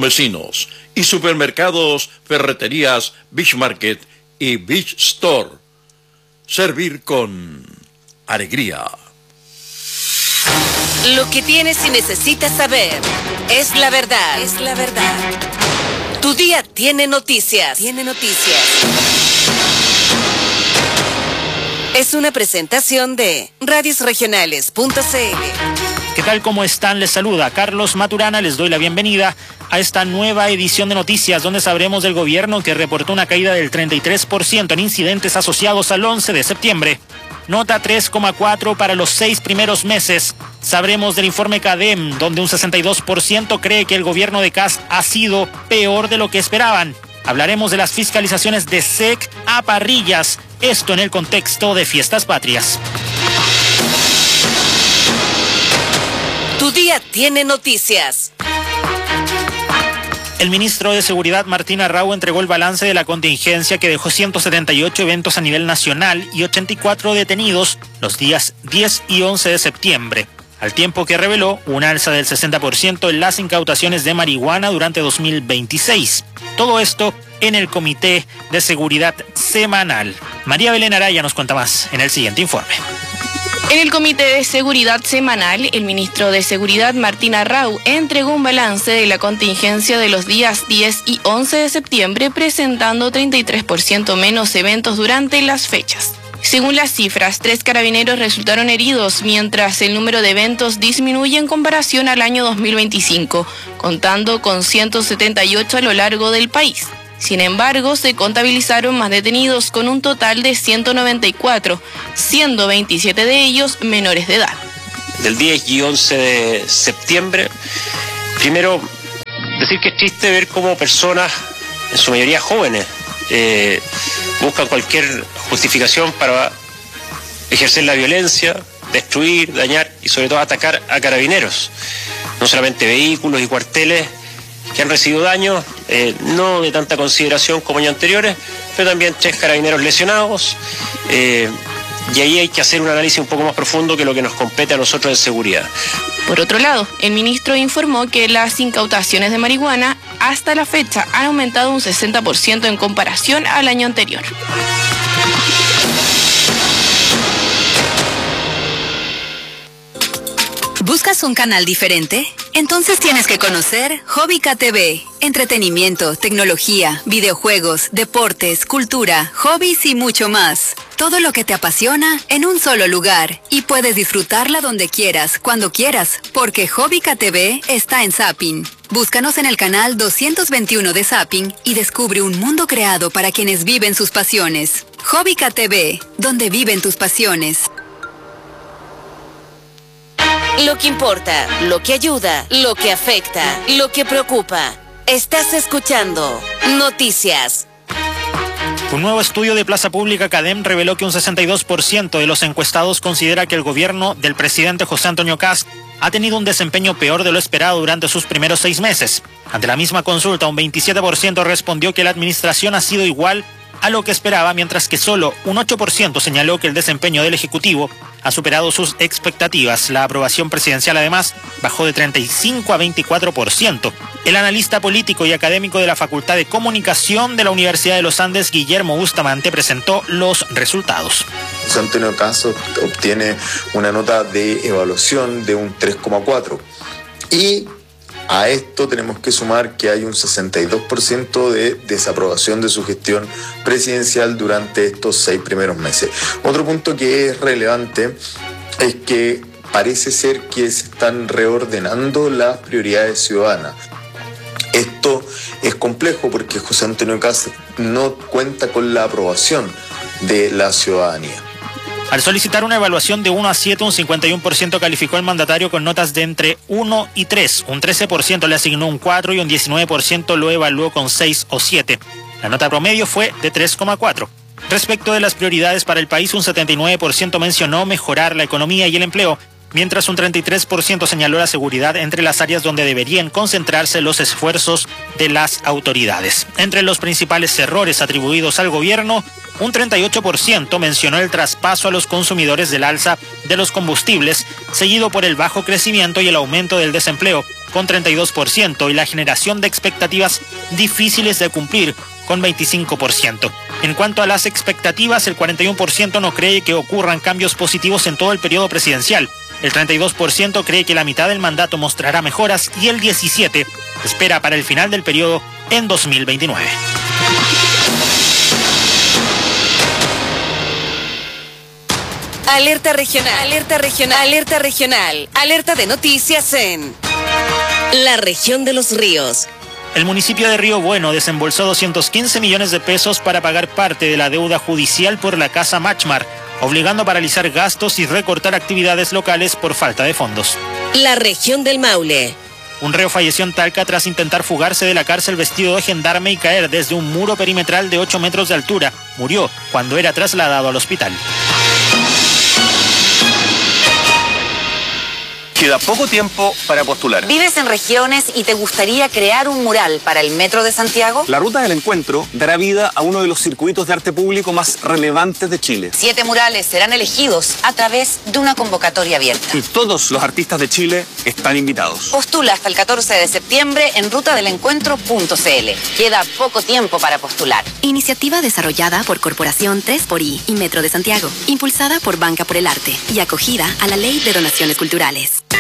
Vecinos y supermercados, ferreterías, Beach Market y Beach Store. Servir con alegría. Lo que tienes y necesitas saber es la verdad. Es la verdad. Tu día tiene noticias. Tiene noticias. Es una presentación de radiosregionales.cl. ¿Qué tal? ¿Cómo están? Les saluda Carlos Maturana. Les doy la bienvenida a esta nueva edición de noticias, donde sabremos del gobierno que reportó una caída del 33% en incidentes asociados al 11 de septiembre. Nota 3,4 para los 6 primeros meses. Sabremos del informe CADEM, donde un 62% cree que el gobierno de Kast ha sido peor de lo que esperaban. Hablaremos de las fiscalizaciones de SEC a parrillas, esto en el contexto de Fiestas Patrias. Tu día tiene noticias. El ministro de Seguridad, Martín Arrau, entregó el balance de la contingencia que dejó 178 eventos a nivel nacional y 84 detenidos los días 10 y 11 de septiembre, al tiempo que reveló un alza del 60% en las incautaciones de marihuana durante 2026. Todo esto en el Comité de Seguridad Semanal. María Belén Araya nos cuenta más en el siguiente informe. En el Comité de Seguridad Semanal, el ministro de Seguridad, Martín Arrau, entregó un balance de la contingencia de los días 10 y 11 de septiembre, presentando 33% menos eventos durante las fechas. Según las cifras, 3 carabineros resultaron heridos, mientras el número de eventos disminuye en comparación al año 2025, contando con 178 a lo largo del país. Sin embargo, se contabilizaron más detenidos con un total de 194, siendo 27 de ellos menores de edad. Del 10 y 11 de septiembre, primero decir que es triste ver cómo personas, en su mayoría jóvenes, buscan cualquier justificación para ejercer la violencia, destruir, dañar y sobre todo atacar a carabineros. No solamente vehículos y cuarteles que han recibido daños, no de tanta consideración como años anteriores, pero también 3 carabineros lesionados, y ahí hay que hacer un análisis un poco más profundo que lo que nos compete a nosotros de seguridad. Por otro lado, el ministro informó que las incautaciones de marihuana hasta la fecha han aumentado un 60% en comparación al año anterior. ¿Buscas un canal diferente? Entonces tienes que conocer Hobbica TV. Entretenimiento, tecnología, videojuegos, deportes, cultura, hobbies y mucho más. Todo lo que te apasiona en un solo lugar. Y puedes disfrutarla donde quieras, cuando quieras, porque Hobbica TV está en Zapping. Búscanos en el canal 221 de Zapping y descubre un mundo creado para quienes viven sus pasiones. Hobbica TV, donde viven tus pasiones. Lo que importa, lo que ayuda, lo que afecta, lo que preocupa. Estás escuchando Noticias. Un nuevo estudio de Plaza Pública CADEM reveló que un 62% de los encuestados considera que el gobierno del presidente José Antonio Kast ha tenido un desempeño peor de lo esperado durante sus primeros 6 meses. Ante la misma consulta, un 27% respondió que la administración ha sido igual a lo que esperaba, mientras que solo un 8% señaló que el desempeño del Ejecutivo ha superado sus expectativas. La aprobación presidencial, además, bajó de 35 a 24%. El analista político y académico de la Facultad de Comunicación de la Universidad de los Andes, Guillermo Bustamante, presentó los resultados. José Antonio Kast obtiene una nota de evaluación de un 3,4 y a esto tenemos que sumar que hay un 62% de desaprobación de su gestión presidencial durante estos 6 primeros meses. Otro punto que es relevante es que parece ser que se están reordenando las prioridades ciudadanas. Esto es complejo porque José Antonio Kast no cuenta con la aprobación de la ciudadanía. Al solicitar una evaluación de 1 a 7, un 51% calificó al mandatario con notas de entre 1 y 3, un 13% le asignó un 4 y un 19% lo evaluó con 6 o 7. La nota promedio fue de 3,4. Respecto de las prioridades para el país, un 79% mencionó mejorar la economía y el empleo, mientras un 33% señaló la seguridad entre las áreas donde deberían concentrarse los esfuerzos de las autoridades. Entre los principales errores atribuidos al gobierno, un 38% mencionó el traspaso a los consumidores del alza de los combustibles, seguido por el bajo crecimiento y el aumento del desempleo, con 32%, y la generación de expectativas difíciles de cumplir, con 25%. En cuanto a las expectativas, el 41% no cree que ocurran cambios positivos en todo el periodo presidencial. El 32% cree que la mitad del mandato mostrará mejoras y el 17% espera para el final del periodo en 2029. Alerta regional, alerta regional, alerta regional, alerta de noticias en la región de Los Ríos. El municipio de Río Bueno desembolsó 215 millones de pesos para pagar parte de la deuda judicial por la casa Machmar, obligando a paralizar gastos y recortar actividades locales por falta de fondos. La región del Maule. Un reo falleció en Talca tras intentar fugarse de la cárcel vestido de gendarme y caer desde un muro perimetral de 8 metros de altura. Murió cuando era trasladado al hospital. Queda poco tiempo para postular. ¿Vives en regiones y te gustaría crear un mural para el Metro de Santiago? La Ruta del Encuentro dará vida a uno de los circuitos de arte público más relevantes de Chile. 7 murales serán elegidos a través de una convocatoria abierta. Y todos los artistas de Chile están invitados. Postula hasta el 14 de septiembre en rutadelencuentro.cl. Queda poco tiempo para postular. Iniciativa desarrollada por Corporación 3xI y Metro de Santiago, impulsada por Banca por el Arte y acogida a la Ley de Donaciones Culturales.